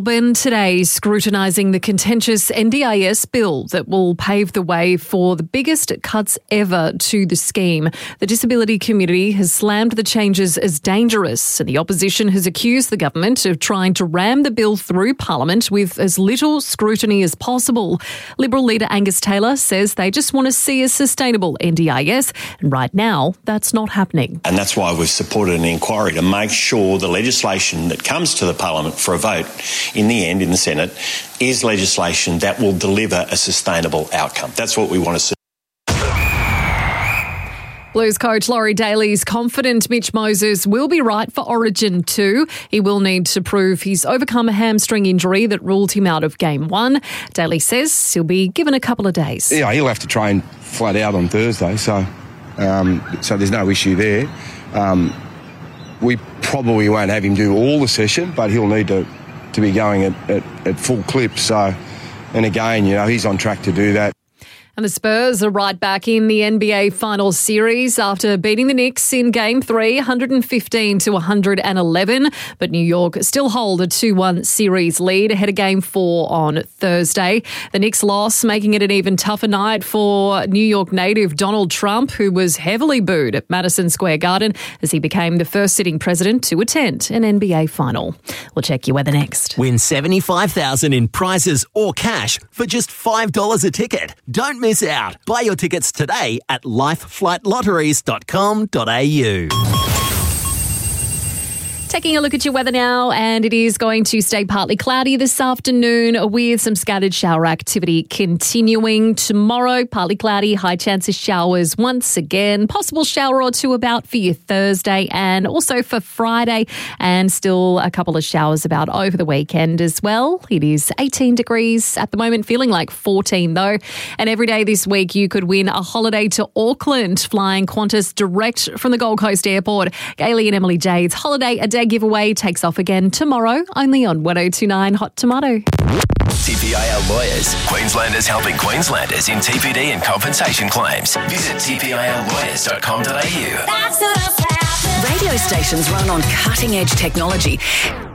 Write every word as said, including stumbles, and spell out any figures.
Melbourne today, scrutinising the contentious N D I S bill that will pave the way for the biggest cuts ever to the scheme. The disability community has slammed the changes as dangerous, and the opposition has accused the government of trying to ram the bill through Parliament with as little scrutiny as possible. Liberal leader Angus Taylor says they just want to see a sustainable N D I S, and right now that's not happening. And that's why we've supported an inquiry to make sure the legislation that comes to the Parliament for a vote in the end in the Senate is legislation that will deliver a sustainable outcome. That's what we want to see. Blues coach Laurie Daly is confident Mitch Moses will be right for Origin two. He will need to prove he's overcome a hamstring injury that ruled him out of game one. Daly says he'll be given a couple of days. Yeah, he'll have to train flat out on Thursday, so um, so there's no issue there. Um, we probably won't have him do all the session, but he'll need to, to be going at, at, at full clip. So, and again, you know, he's on track to do that. And the Spurs are right back in the N B A Finals series after beating the Knicks in Game three, one fifteen to one eleven. But New York still hold a two one series lead ahead of Game four on Thursday. The Knicks loss making it an even tougher night for New York native Donald Trump, who was heavily booed at Madison Square Garden as he became the first sitting president to attend an N B A Final. We'll check your weather next. Win seventy-five thousand dollars in prizes or cash for just five dollars a ticket. Don't miss out. Buy your tickets today at life flight lotteries dot com dot a u. Taking a look at your weather now, and it is going to stay partly cloudy this afternoon with some scattered shower activity continuing. Tomorrow, partly cloudy, high chance of showers once again. Possible shower or two about for your Thursday and also for Friday, and still a couple of showers about over the weekend as well. It is eighteen degrees at the moment, feeling like fourteen though. And every day this week you could win a holiday to Auckland, flying Qantas direct from the Gold Coast Airport. Gailey and Emily Jade's Holiday a Day giveaway takes off again tomorrow, only on one oh two point nine Hot Tomato. T P I L Lawyers. Queenslanders helping Queenslanders in T P D and compensation claims. Visit t p i l lawyers dot com dot a u. Radio stations run on cutting-edge technology.